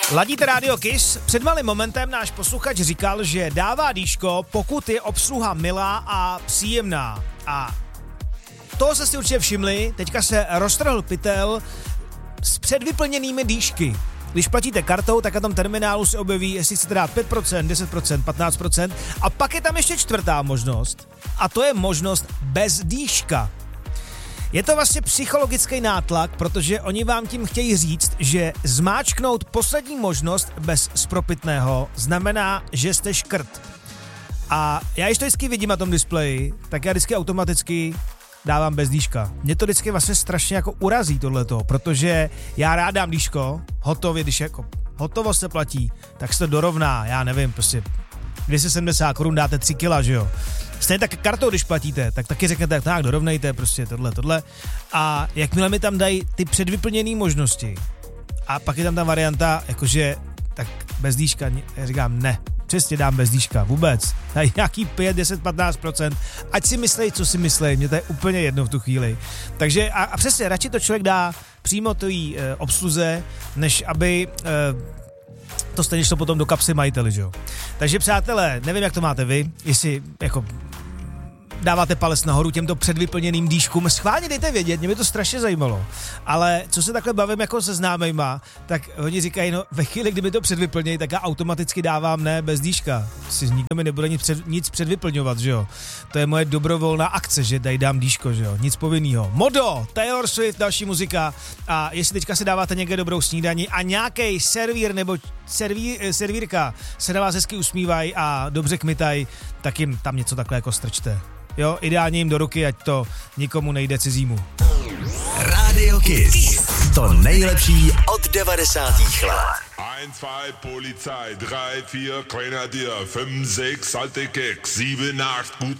Ladíte Radio Kiss? Před malým momentem náš posluchač říkal, že dává dýško, pokud je obsluha milá a příjemná. A toho jste si určitě všimli, teďka se roztrhl pytel s předvyplněnými dýšky. Když platíte kartou, tak na tom terminálu se objeví, jestli chcete dát 5%, 10%, 15%. A pak je tam ještě čtvrtá možnost. A to je možnost bez dýška. Je to vlastně psychologický nátlak, protože oni vám tím chtějí říct, že zmáčknout poslední možnost bez spropitného znamená, že jste škrt. A já když to vždycky vidím na tom displeji, tak já vždycky automaticky dávám bez dýška. Mě to vždycky vlastně strašně jako urazí tohleto, protože já rád dám dýško, hotově, když jako hotovost se platí, tak se to dorovná, já nevím, prostě 270 korun dáte 3 kila, že jo. Stejně tak kartou, když platíte, tak taky řeknete, tak dorovnejte prostě tohle. A jakmile mi tam dají ty předvyplněné možnosti a pak je tam ta varianta, jakože tak bez dýška, já říkám ne, přesně dám bez dýška, vůbec. Dají nějaký 5, 10, 15%, ať si myslej, co si myslej, mě to je úplně jedno v tu chvíli. Takže a přesně, radši to člověk dá přímo tý obsluze, než aby to stejně šlo potom do kapsy majiteli, že jo. Takže přátelé, nevím, jak to máte vy, jestli jako dáváte palec nahoru těmto předvyplněným dýškům. Schválně dejte vědět, mě by to strašně zajímalo. Ale co se takhle bavím jako se známejma, tak oni říkají, no ve chvíli, kdyby to předvyplnějí, tak já automaticky dávám ne bez dýška. Nikdo mi nebude nic předvyplňovat, že jo. To je moje dobrovolná akce, že tady dám dýško, že jo. Nic povinnýho. Modo, Taylor Swift, další muzika. A jestli teďka si dáváte někde dobrou snídani a nějaký servír nebo servírka se na vás hezky usmívají a dobře kmitají, tak jim tam něco takhle jako strčte. Jo, ideálně jim do ruky, ať to nikomu nejde cizímu. Radio Kiss. To nejlepší od 90. let. 1, 2, Polizei, 3, 4, Grenadier, 5, 6, alte Keks, 7, 8, gut